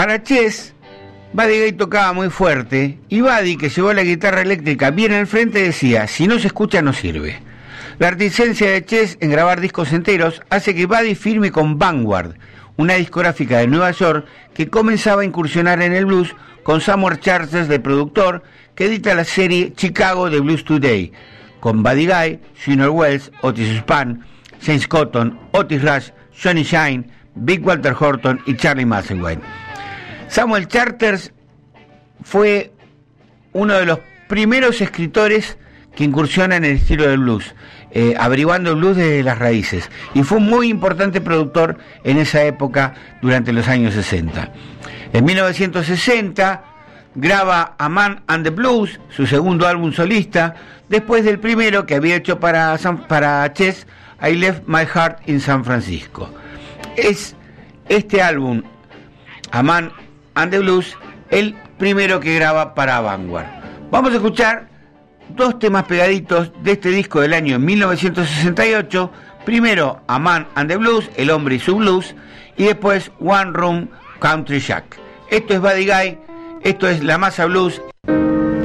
Para Chess, Buddy Guy tocaba muy fuerte y Buddy, que llevó la guitarra eléctrica bien al frente, decía: si no se escucha no sirve. La reticencia de Chess en grabar discos enteros hace que Buddy firme con Vanguard, una discográfica de Nueva York que comenzaba a incursionar en el blues, con Samuel Charles de productor, que edita la serie Chicago de Blues Today, con Buddy Guy, Junior Wells, Otis Spann, James Cotton, Otis Rush, Johnny Shine, Big Walter Horton y Charlie Musselwhite. Samuel Charters fue uno de los primeros escritores que incursiona en el estilo del blues, averiguando el blues desde las raíces, y fue un muy importante productor en esa época durante los años 60. En 1960 graba A Man and the Blues, su segundo álbum solista, después del primero que había hecho para Chess, I Left My Heart in San Francisco. Es este álbum, A Man and the Blues, el primero que graba para Vanguard. Vamos a escuchar dos temas pegaditos de este disco del año 1968. Primero, A Man and the Blues, El Hombre y su Blues, y después One Room Country Shack. Esto es Buddy Guy, esto es La Masa Blues.